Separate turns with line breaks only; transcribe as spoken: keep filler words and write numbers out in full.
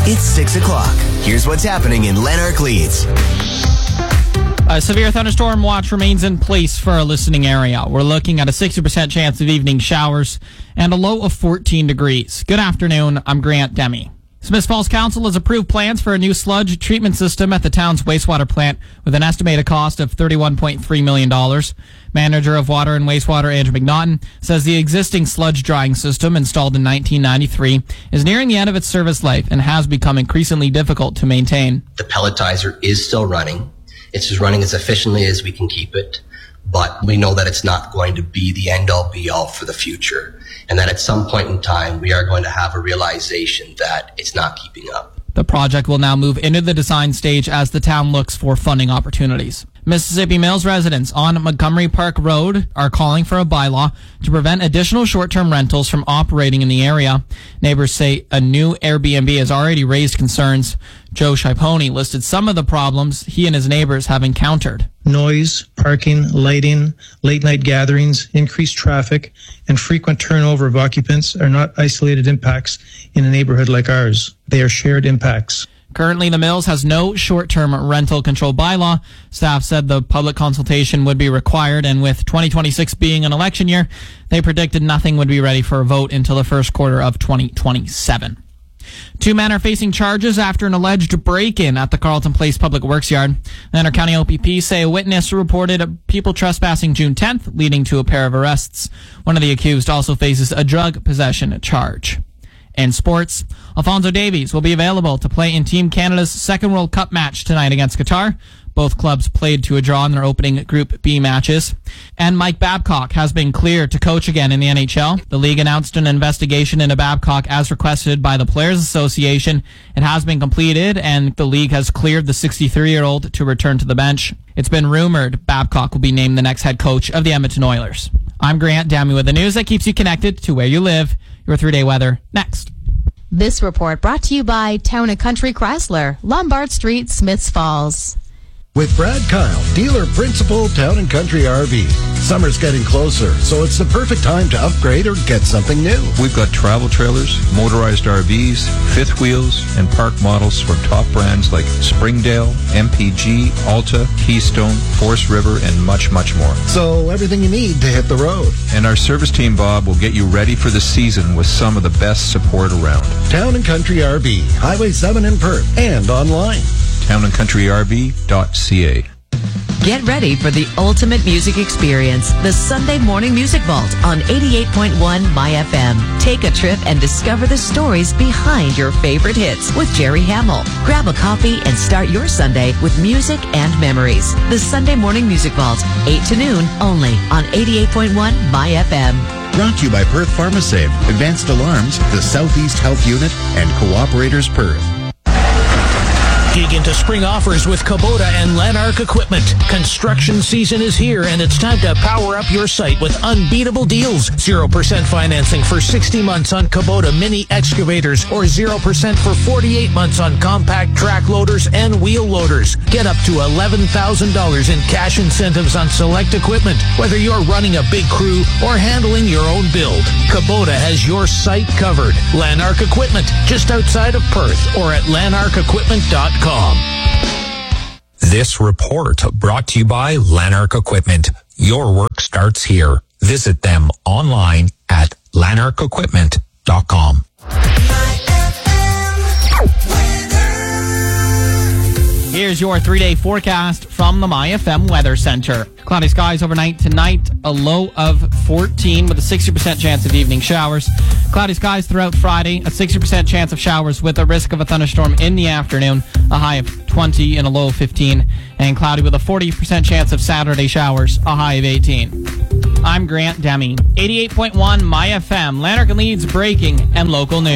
It's six o'clock. Here's what's happening in Lanark Leeds.
A severe thunderstorm watch remains in place for our listening area. We're looking at a sixty percent chance of evening showers and a low of fourteen degrees. Good afternoon. I'm Grant Demi. Smiths Falls Council has approved plans for a new sludge treatment system at the town's wastewater plant with an estimated cost of thirty-one point three million dollars. Manager of Water and Wastewater Andrew McNaughton says the existing sludge drying system installed in nineteen ninety-three is nearing the end of its service life and has become increasingly difficult to maintain.
The pelletizer is still running. It's just running as efficiently as we can keep it, but we know that it's not going to be the end-all be-all for the future, and that at some point in time we are going to have a realization that it's not keeping up.
The project will now move into the design stage as the town looks for funding opportunities. Mississippi Mills residents on Montgomery Park Road are calling for a bylaw to prevent additional short-term rentals from operating in the area. Neighbors say a new Airbnb has already raised concerns. Joe Schiponi listed some of the problems he and his neighbors have encountered.
Noise, parking, lighting, late-night gatherings, increased traffic, and frequent turnover of occupants are not isolated impacts in a neighborhood like ours. They are shared impacts.
Currently, the Mills has no short-term rental control bylaw. Staff said the public consultation would be required, and with twenty twenty-six being an election year, they predicted nothing would be ready for a vote until the first quarter of twenty twenty-seven. Two men are facing charges after an alleged break-in at the Carleton Place Public Works Yard. Lanark County O P P say a witness reported people trespassing June tenth, leading to a pair of arrests. One of the accused also faces a drug possession charge. In sports, Alfonso Davies will be available to play in Team Canada's second World Cup match tonight against Qatar. Both clubs played to a draw in their opening Group B matches. And Mike Babcock has been cleared to coach again in the N H L. The league announced an investigation into Babcock as requested by the Players Association. It has been completed, and the league has cleared the sixty-three-year-old to return to the bench. It's been rumored Babcock will be named the next head coach of the Edmonton Oilers. I'm Grant Dami with the news that keeps you connected to where you live. Your three-day weather next.
This report brought to you by Town and Country Chrysler, Lombard Street, Smiths Falls.
With Brad Kyle, dealer principal, Town and Country R V. Summer's getting closer, so it's the perfect time to upgrade or get something new.
We've got travel trailers, motorized R Vs, fifth wheels, and park models from top brands like Springdale, M P G, Alta, Keystone, Forest River, and much, much more.
So everything you need to hit the road.
And our service team, Bob, will get you ready for the season with some of the best support around.
Town and Country R V, Highway seven in Perth, and online.
town and country r v dot c a.
Get ready for the ultimate music experience, the Sunday Morning Music Vault on eighty-eight point one My F M. Take a trip and discover the stories behind your favorite hits with Jerry Hamill. Grab a coffee and start your Sunday with music and memories. The Sunday Morning Music Vault, eight to noon, only on eighty-eight point one My F M.
Brought to you by Perth PharmaSave, Advanced Alarms, the Southeast Health Unit, and Cooperators Perth.
Dig into spring offers with Kubota and Lanark Equipment. Construction season is here, and it's time to power up your site with unbeatable deals. zero percent financing for sixty months on Kubota mini excavators, or zero percent for forty-eight months on compact track loaders and wheel loaders. Get up to eleven thousand dollars in cash incentives on select equipment, whether you're running a big crew or handling your own build. Kubota has your site covered. Lanark Equipment, just outside of Perth, or at lanark equipment dot com.
This report brought to you by Lanark Equipment. Your work starts here. Visit them online at lanark equipment dot com.
Here's your three-day forecast from the My F M Weather Center. Cloudy skies overnight tonight, a low of fourteen with a sixty percent chance of evening showers. Cloudy skies throughout Friday, a sixty percent chance of showers with a risk of a thunderstorm in the afternoon, a high of twenty and a low of fifteen. And cloudy with a forty percent chance of Saturday showers, a high of eighteen. I'm Grant Demi. eighty-eight point one My F M, Lanark and Leeds breaking and local news.